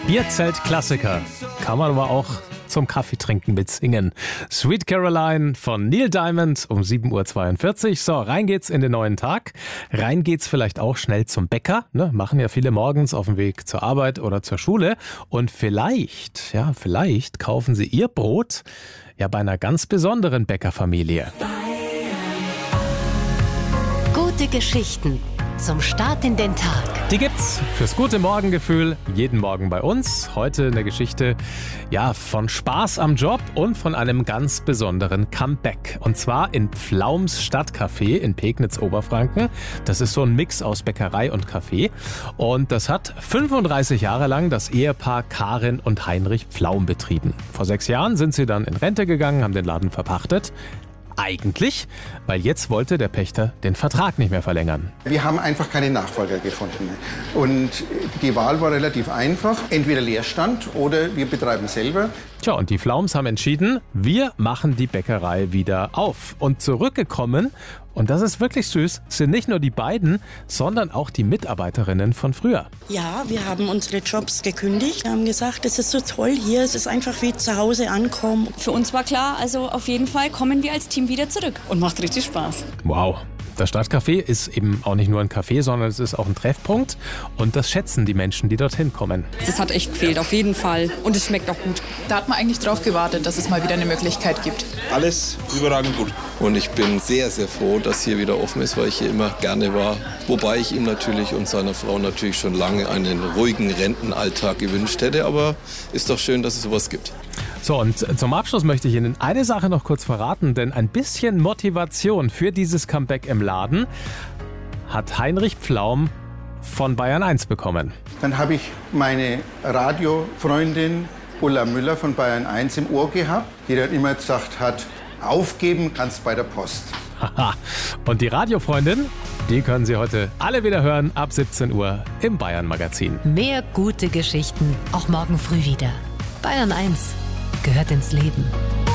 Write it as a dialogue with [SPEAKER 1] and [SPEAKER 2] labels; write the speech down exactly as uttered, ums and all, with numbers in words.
[SPEAKER 1] Bierzelt-Klassiker. Kann man aber auch zum Kaffeetrinken mitsingen. Sweet Caroline von Neil Diamond um sieben Uhr zweiundvierzig. So, rein geht's in den neuen Tag. Rein geht's vielleicht auch schnell zum Bäcker. Ne? Machen ja viele morgens auf dem Weg zur Arbeit oder zur Schule. Und vielleicht, ja, vielleicht kaufen sie ihr Brot ja bei einer ganz besonderen Bäckerfamilie.
[SPEAKER 2] Gute Geschichten zum Start in den Tag.
[SPEAKER 1] Die gibt's fürs gute Morgengefühl jeden Morgen bei uns. Heute eine Geschichte ja, von Spaß am Job und von einem ganz besonderen Comeback. Und zwar in Pflaums Stadtcafé in Pegnitz-Oberfranken. Das ist so ein Mix aus Bäckerei und Café. Und das hat fünfunddreißig Jahre lang das Ehepaar Karin und Heinrich Pflaum betrieben. Vor sechs Jahren sind sie dann in Rente gegangen, haben den Laden verpachtet. Eigentlich, weil jetzt wollte der Pächter den Vertrag nicht mehr verlängern.
[SPEAKER 3] Wir haben einfach keine Nachfolger gefunden. Und die Wahl war relativ einfach. Entweder Leerstand oder wir betreiben selber.
[SPEAKER 1] Tja, und die Pflaums haben entschieden, wir machen die Bäckerei wieder auf. Und zurückgekommen, und das ist wirklich süß, sind nicht nur die beiden, sondern auch die Mitarbeiterinnen von früher.
[SPEAKER 4] Ja, wir haben unsere Jobs gekündigt. Wir haben gesagt, es ist so toll hier, es ist einfach wie zu Hause ankommen.
[SPEAKER 5] Für uns war klar, also auf jeden Fall kommen wir als Team wieder zurück. Und macht richtig Spaß.
[SPEAKER 1] Wow. Das Stadtcafé ist eben auch nicht nur ein Café, sondern es ist auch ein Treffpunkt. Und das schätzen die Menschen, die dorthin kommen.
[SPEAKER 5] Das hat echt gefehlt, auf jeden Fall. Und es schmeckt auch gut.
[SPEAKER 6] Da hat man eigentlich drauf gewartet, dass es mal wieder eine Möglichkeit gibt.
[SPEAKER 7] Alles überragend gut. Und ich bin sehr, sehr froh, dass hier wieder offen ist, weil ich hier immer gerne war. Wobei ich ihm natürlich und seiner Frau natürlich schon lange einen ruhigen Rentenalltag gewünscht hätte. Aber ist doch schön, dass es sowas gibt.
[SPEAKER 1] So, und zum Abschluss möchte ich Ihnen eine Sache noch kurz verraten, denn ein bisschen Motivation für dieses Comeback im Laden hat Heinrich Pflaum von Bayern eins bekommen.
[SPEAKER 3] Dann habe ich meine Radiofreundin Ulla Müller von Bayern eins im Ohr gehabt, die dann immer gesagt hat, aufgeben kannst bei der Post.
[SPEAKER 1] Haha. Und die Radiofreundin, die können Sie heute alle wieder hören ab siebzehn Uhr im Bayern Magazin.
[SPEAKER 2] Mehr gute Geschichten, auch morgen früh wieder. Bayern eins gehört ins Leben.